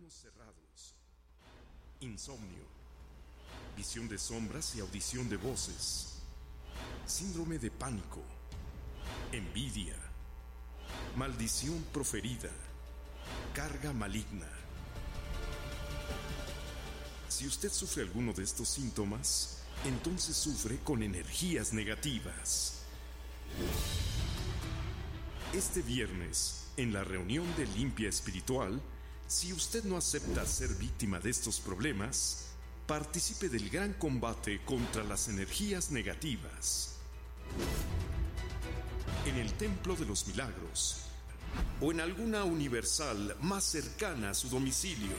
ojos cerrados, insomnio, visión de sombras y audición de voces, síndrome de pánico, envidia, maldición proferida, carga maligna. Si usted sufre alguno de estos síntomas, entonces sufre con energías negativas. Este viernes, en la reunión de limpia espiritual, si usted no acepta ser víctima de estos problemas, participe del gran combate contra las energías negativas. En el Templo de los Milagros, o en alguna universal más cercana a su domicilio.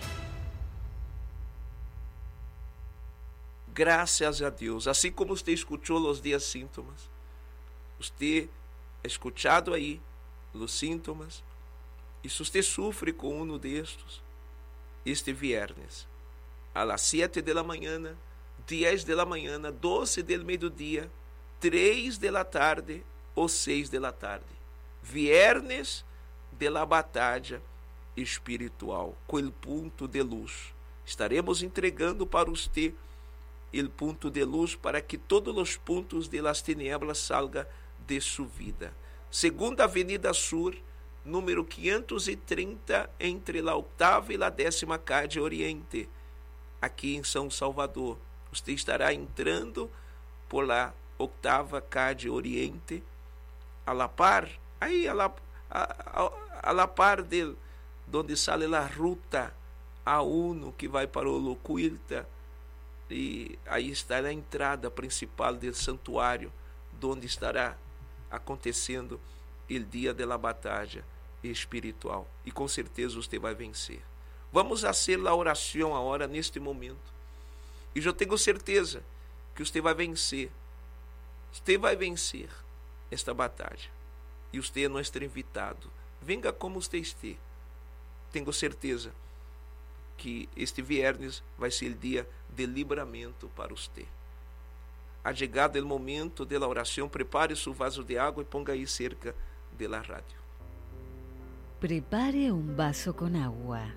Graças a Deus. Assim como você escutou os 10 síntomas, você ha escuchado aí os síntomas, e se você sofre com um destes, este viernes, a las 7 de la mañana, 10 de la mañana, 12 del meio-dia, 3 de la tarde ou 6 de la tarde, viernes de la batalha espiritual, com o ponto de luz. Estaremos entregando para você o ponto de luz para que todos os pontos de las tinieblas salga de sua vida. Segunda Avenida Sur, número 530, entre a 8ª e a 10ª calle Oriente, aqui em São Salvador. Você estará entrando por la 8ª calle Oriente, a la par, aí a la par de onde sale a ruta A1 que vai para o Locuilta, e aí está a entrada principal do santuário, onde estará acontecendo o dia da batalha espiritual. E com certeza você vai vencer. Vamos fazer a oração agora, neste momento. E eu tenho certeza que você vai vencer. Você vai vencer esta batalha. E você é nosso invitado. Venga como você esteja. Tenho certeza que este viernes vai ser o dia de livramento para você. Ha chegado o momento da oração. Prepare seu vaso de água e ponga aí cerca de la rádio. Prepare un vaso con agua.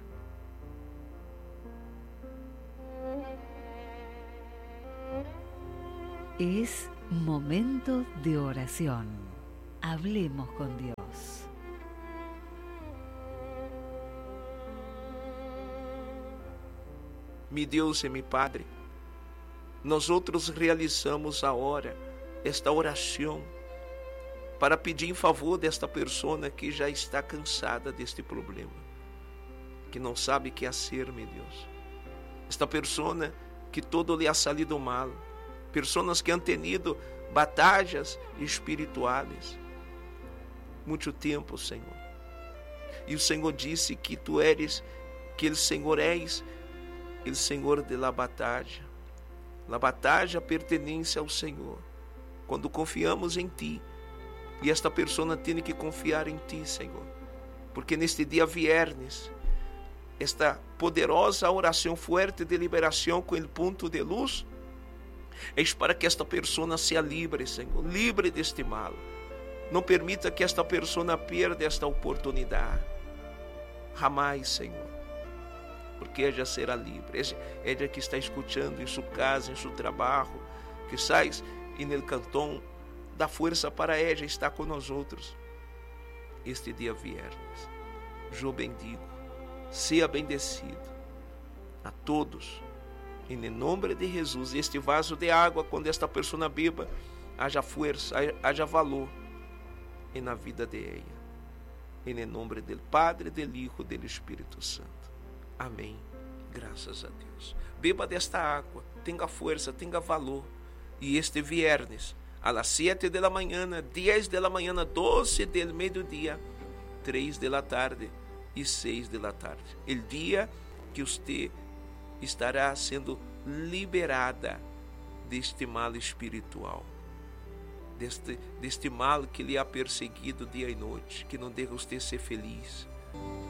Es momento de oración. Hablemos con Dios. Mi Deus e mi Padre, nós outros realizamos agora esta oração para pedir em favor desta pessoa que já está cansada deste problema, que não sabe o que fazer, meu Deus. Esta pessoa que todo lhe ha salido mal, pessoas que han tenido batalhas espirituais muito tempo, Senhor. E o Senhor disse que tu eres, que o Senhor és o Senhor de la batalha. A batalha pertence ao Senhor. Quando confiamos em Ti, e esta pessoa tem que confiar em Ti, Senhor, porque neste dia viernes, esta poderosa oração forte de liberação com o ponto de luz, é para que esta pessoa seja livre, Senhor, livre deste mal. Não permita que esta pessoa perda esta oportunidade. Jamais, Senhor. Porque ella será livre. Ella que está escutando em sua casa, em seu trabalho, que sais en el cantón, dá força para ella estar com nós outros este dia viernes. Eu bendigo, seja bendecido a todos, em nome de Jesus. Este vaso de água, quando esta pessoa beba, haja força, haja valor na vida de ella. Em nome do Padre, do Hijo e do Espírito Santo. Amém. Graças a Deus. Beba desta água, tenha força, tenha valor. E este viernes, a las 7 de la mañana, 10 de la mañana, 12 del meio-dia, 3 de la tarde e 6 de la tarde. El dia que você estará sendo liberada deste mal espiritual, deste mal que lhe ha perseguido dia e noite, que não deixa você ser feliz.